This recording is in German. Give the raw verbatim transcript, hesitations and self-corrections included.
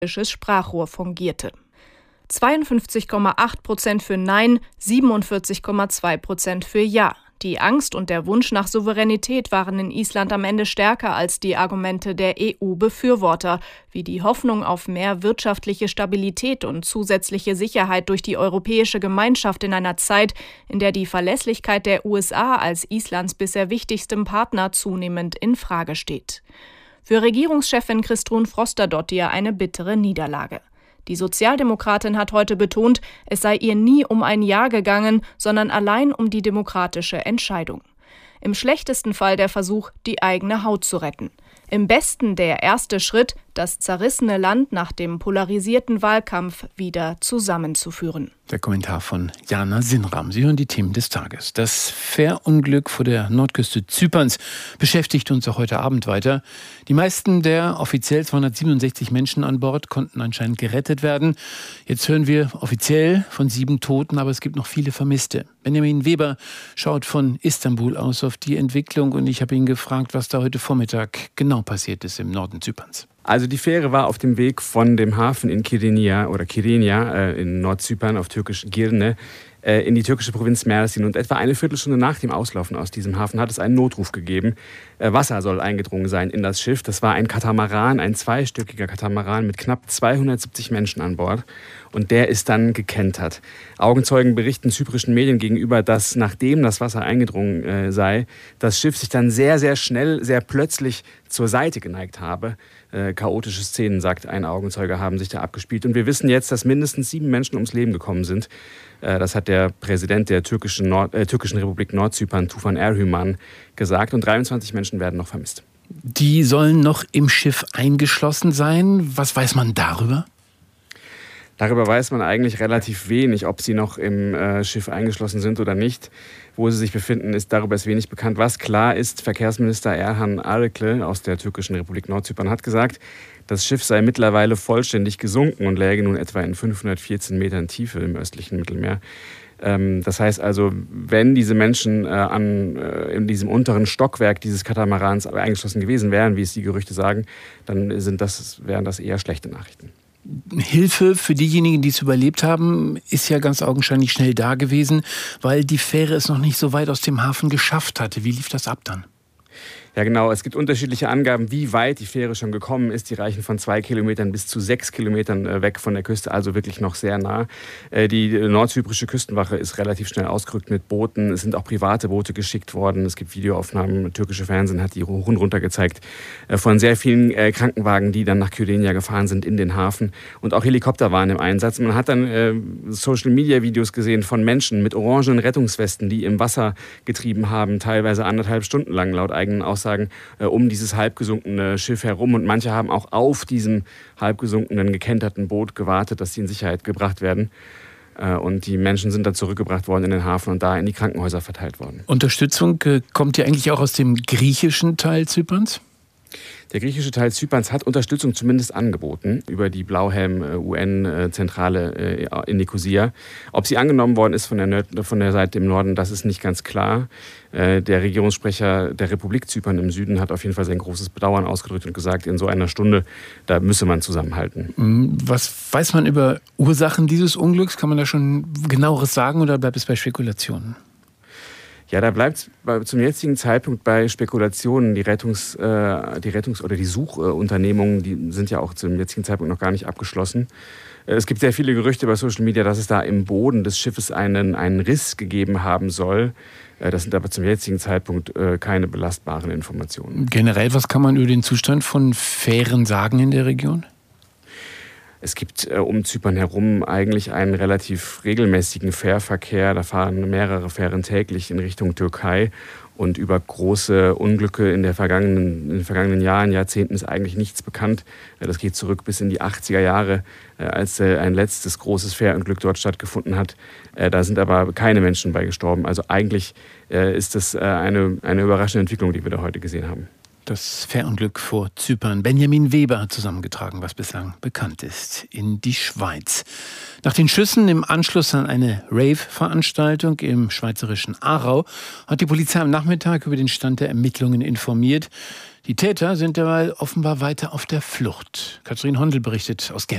Sprachrohr fungierte. zweiundfünfzig Komma acht Prozent für Nein, siebenundvierzig Komma zwei Prozent für Ja. Die Angst und der Wunsch nach Souveränität waren in Island am Ende stärker als die Argumente der E U-Befürworter, wie die Hoffnung auf mehr wirtschaftliche Stabilität und zusätzliche Sicherheit durch die europäische Gemeinschaft in einer Zeit, in der die Verlässlichkeit der U S A als Islands bisher wichtigstem Partner zunehmend in Frage steht. Für Regierungschefin Kristrún Frostadóttir eine bittere Niederlage. Die Sozialdemokratin hat heute betont, es sei ihr nie um ein Ja gegangen, sondern allein um die demokratische Entscheidung. Im schlechtesten Fall der Versuch, die eigene Haut zu retten. Im besten der erste Schritt, das zerrissene Land nach dem polarisierten Wahlkampf wieder zusammenzuführen. Der Kommentar von Jana Sinram. Sie hören die Themen des Tages. Das Fährunglück vor der Nordküste Zyperns beschäftigt uns auch heute Abend weiter. Die meisten der offiziell zweihundertsiebenundsechzig Menschen an Bord konnten anscheinend gerettet werden. Jetzt hören wir offiziell von sieben Toten, aber es gibt noch viele Vermisste. Benjamin Weber schaut von Istanbul aus auf die Entwicklung und ich habe ihn gefragt, was da heute Vormittag genau passiert ist im Norden Zyperns. Also die Fähre war auf dem Weg von dem Hafen in Kyrenia oder Kyrenia äh, in Nordzypern auf Türkisch Girne äh, in die türkische Provinz Mersin. Und etwa eine Viertelstunde nach dem Auslaufen aus diesem Hafen hat es einen Notruf gegeben. Äh, Wasser soll eingedrungen sein in das Schiff. Das war ein Katamaran, ein zweistöckiger Katamaran mit knapp zweihundertsiebzig Menschen an Bord. Und der ist dann gekentert. Augenzeugen berichten zyprischen Medien gegenüber, dass nachdem das Wasser eingedrungen äh, sei, das Schiff sich dann sehr, sehr schnell, sehr plötzlich zur Seite geneigt habe. Äh, chaotische Szenen, sagt ein Augenzeuge, haben sich da abgespielt. Und wir wissen jetzt, dass mindestens sieben Menschen ums Leben gekommen sind. Äh, das hat der Präsident der türkischen, Nord- äh, türkischen Republik Nordzypern, Tufan Erhüman, gesagt. Und dreiundzwanzig Menschen werden noch vermisst. Die sollen noch im Schiff eingeschlossen sein. Was weiß man darüber? Darüber weiß man eigentlich relativ wenig, ob sie noch im äh, Schiff eingeschlossen sind oder nicht. Wo sie sich befinden, ist darüber ist wenig bekannt. Was klar ist, Verkehrsminister Erhan Arıklı aus der türkischen Republik Nordzypern hat gesagt, das Schiff sei mittlerweile vollständig gesunken und läge nun etwa in fünfhundertvierzehn Metern Tiefe im östlichen Mittelmeer. Ähm, das heißt also, wenn diese Menschen äh, an, äh, in diesem unteren Stockwerk dieses Katamarans eingeschlossen gewesen wären, wie es die Gerüchte sagen, dann sind das, wären das eher schlechte Nachrichten. Hilfe für diejenigen, die es überlebt haben, ist ja ganz augenscheinlich schnell da gewesen, weil die Fähre es noch nicht so weit aus dem Hafen geschafft hatte. Wie lief das ab dann? Ja genau, es gibt unterschiedliche Angaben, wie weit die Fähre schon gekommen ist. Die reichen von zwei Kilometern bis zu sechs Kilometern weg von der Küste, also wirklich noch sehr nah. Die nordzyprische Küstenwache ist relativ schnell ausgerückt mit Booten. Es sind auch private Boote geschickt worden. Es gibt Videoaufnahmen, türkische Fernsehen hat die hoch und runter gezeigt, von sehr vielen Krankenwagen, die dann nach Kyrenia gefahren sind in den Hafen. Und auch Helikopter waren im Einsatz. Man hat dann äh, Social-Media-Videos gesehen von Menschen mit orangenen Rettungswesten, die im Wasser getrieben haben, teilweise anderthalb Stunden lang laut eigenen Aussagen. Sagen, äh, um dieses halbgesunkene Schiff herum. Und manche haben auch auf diesem halbgesunkenen, gekenterten Boot gewartet, dass sie in Sicherheit gebracht werden. Äh, und die Menschen sind dann zurückgebracht worden in den Hafen und da in die Krankenhäuser verteilt worden. Unterstützung äh, kommt ja eigentlich auch aus dem griechischen Teil Zyperns? Der griechische Teil Zyperns hat Unterstützung zumindest angeboten über die Blauhelm-U N-Zentrale in Nikosia. Ob sie angenommen worden ist von der, Nord- von der Seite im Norden, das ist nicht ganz klar. Der Regierungssprecher der Republik Zypern im Süden hat auf jeden Fall sein großes Bedauern ausgedrückt und gesagt, in so einer Stunde, da müsse man zusammenhalten. Was weiß man über Ursachen dieses Unglücks? Kann man da schon genaueres sagen oder bleibt es bei Spekulationen? Ja, da bleibt es zum jetzigen Zeitpunkt bei Spekulationen. Die Rettungs, äh, die Rettungs- oder die Suchunternehmungen, die sind ja auch zum jetzigen Zeitpunkt noch gar nicht abgeschlossen. Es gibt sehr viele Gerüchte bei Social Media, dass es da im Boden des Schiffes einen, einen Riss gegeben haben soll. Das sind aber zum jetzigen Zeitpunkt äh, keine belastbaren Informationen. Generell, was kann man über den Zustand von Fähren sagen in der Region? Es gibt äh, um Zypern herum eigentlich einen relativ regelmäßigen Fährverkehr. Da fahren mehrere Fähren täglich in Richtung Türkei. Und über große Unglücke in, der vergangenen, in den vergangenen Jahren, Jahrzehnten ist eigentlich nichts bekannt. Das geht zurück bis in die achtziger Jahre, äh, als äh, ein letztes großes Fährunglück dort stattgefunden hat. Äh, da sind aber keine Menschen bei gestorben. Also eigentlich äh, ist das äh, eine, eine überraschende Entwicklung, die wir da heute gesehen haben. Das Fährunglück vor Zypern. Benjamin Weber hat zusammengetragen, was bislang bekannt ist, in die Schweiz. Nach den Schüssen im Anschluss an eine Rave-Veranstaltung im schweizerischen Aarau hat die Polizei am Nachmittag über den Stand der Ermittlungen informiert. Die Täter sind derweil offenbar weiter auf der Flucht. Katrin Hondel berichtet aus Genf.